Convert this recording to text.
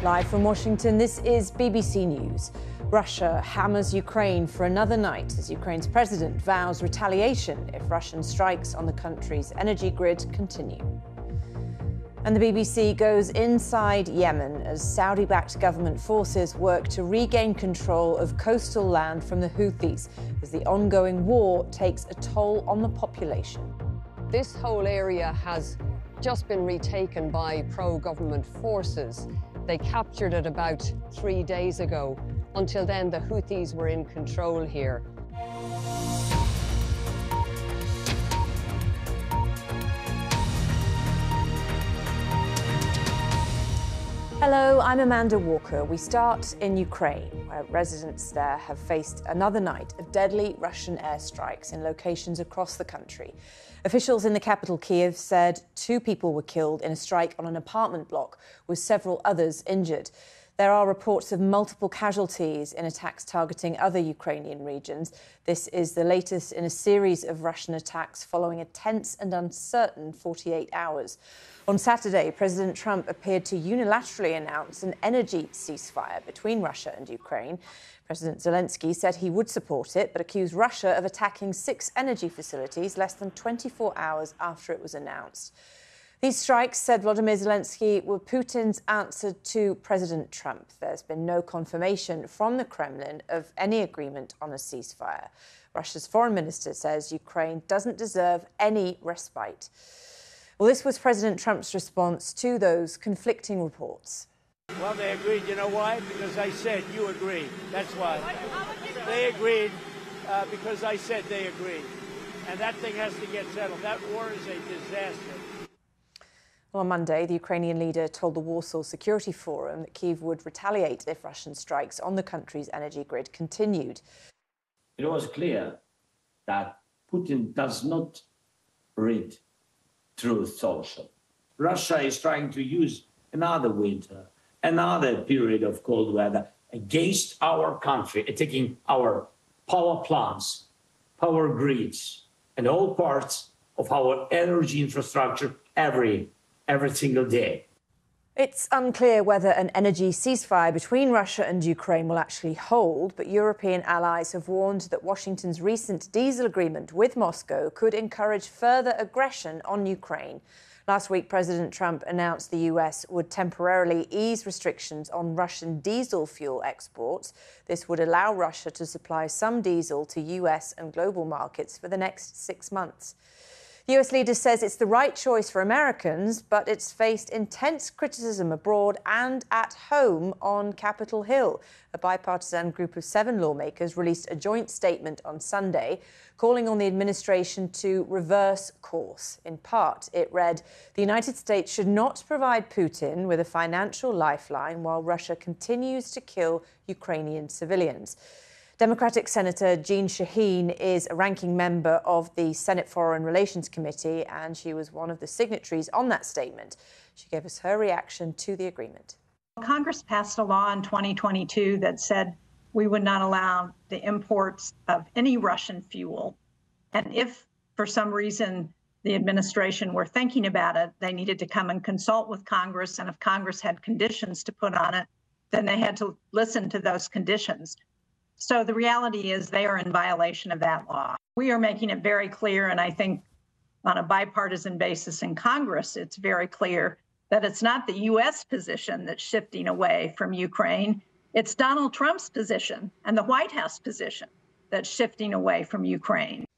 Live from Washington, this is BBC News. Russia hammers Ukraine for another night as Ukraine's president vows retaliation if Russian strikes on the country's energy grid continue. And the BBC goes inside Yemen as Saudi-backed government forces work to regain control of coastal land from the Houthis as the ongoing war takes a toll on the population. This whole area has just been retaken by pro-government forces. They captured it about 3 days ago. Until then, the Houthis were in control here. Hello, I'm Amanda Walker. We start in Ukraine, where residents there have faced another night of deadly Russian airstrikes in locations across the country. Officials in the capital, Kyiv, said 2 people were killed in a strike on an apartment block, with several others injured. There are reports of multiple casualties in attacks targeting other Ukrainian regions. This is the latest in a series of Russian attacks following a tense and uncertain 48 hours. On Saturday, President Trump appeared to unilaterally announce an energy ceasefire between Russia and Ukraine. President Zelensky said he would support it, but accused Russia of attacking 6 energy facilities less than 24 hours after it was announced. These strikes, said Volodymyr Zelensky, were Putin's answer to President Trump. There's been no confirmation from the Kremlin of any agreement on a ceasefire. Russia's foreign minister says Ukraine doesn't deserve any respite. Well, this was President Trump's response to those conflicting reports. Well, they agreed. You know why? Because I said you agreed. That's why. They agreed because I said they agreed. And that thing has to get settled. That war is a disaster. Well, on Monday, the Ukrainian leader told the Warsaw Security Forum that Kyiv would retaliate if Russian strikes on the country's energy grid continued. It was clear that Putin does not read Truth Social. Russia is trying to use another winter, another period of cold weather against our country, attacking our power plants, power grids, and all parts of our energy infrastructure every single day. It's unclear whether an energy ceasefire between Russia and Ukraine will actually hold, but European allies have warned that Washington's recent diesel agreement with Moscow could encourage further aggression on Ukraine. Last week, President Trump announced the US would temporarily ease restrictions on Russian diesel fuel exports. This would allow Russia to supply some diesel to US and global markets for the next 6 months. The US leader says it's the right choice for Americans, but it's faced intense criticism abroad and at home on Capitol Hill. A bipartisan group of 7 lawmakers released a joint statement on Sunday calling on the administration to reverse course. In part, it read, "The United States should not provide Putin with a financial lifeline while Russia continues to kill Ukrainian civilians." Democratic Senator Jeanne Shaheen is a ranking member of the Senate Foreign Relations Committee, and she was one of the signatories on that statement. She gave us her reaction to the agreement. Congress passed a law in 2022 that said we would not allow the imports of any Russian fuel. And if, for some reason, the administration were thinking about it, they needed to come and consult with Congress. And if Congress had conditions to put on it, then they had to listen to those conditions. So the reality is they are in violation of that law. We are making it very clear, and I think on a bipartisan basis in Congress, it's very clear that it's not the U.S. position that's shifting away from Ukraine. It's Donald Trump's position and the White House position that's shifting away from Ukraine.